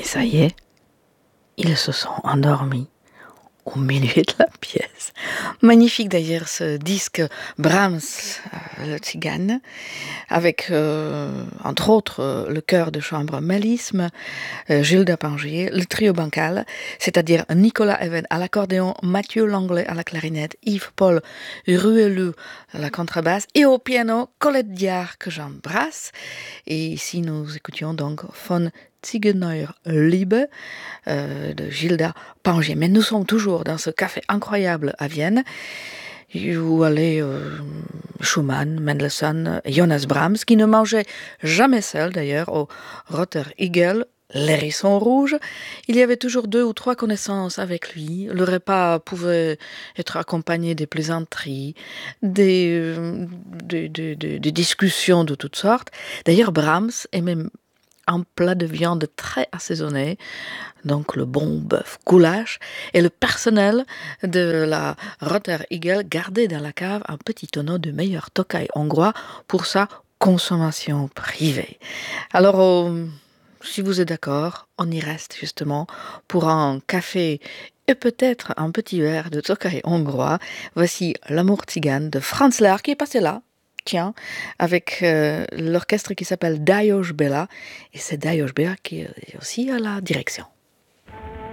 ça y est, ils se sont endormis au milieu de la pièce. Magnifique d'ailleurs ce disque Brahms, le Tzigane, avec entre autres le chœur de chambre Mélisme, Gilles Dapangier, le trio bancal, c'est-à-dire Nicolas Even à l'accordéon, Mathieu Langlais à la clarinette, Yves-Paul Ruelleux à la contrebasse et au piano Colette Diard que j'embrasse. Et ici nous écoutions donc Von Ziegeneuer Liebe de Gilda Pangier. Mais nous sommes toujours dans ce café incroyable à Vienne où allaient Schumann, Mendelssohn, Johannes Brahms, qui ne mangeait jamais seul d'ailleurs au Roter Igel, l'hérisson rouge. Il y avait toujours 2 ou 3 connaissances avec lui. Le repas pouvait être accompagné des plaisanteries, des discussions de toutes sortes. D'ailleurs, Brahms aimait un plat de viande très assaisonné, donc le bon bœuf goulash, et le personnel de la Roter Igel gardait dans la cave un petit tonneau de meilleur Tokay hongrois pour sa consommation privée. Alors, si vous êtes d'accord, on y reste justement pour un café et peut-être un petit verre de Tokay hongrois. Voici L'amour tzigane de Franz Lehár qui est passé là, tiens, avec l'orchestre qui s'appelle Dajos Bela, et c'est Dajos Bela qui est aussi à la direction.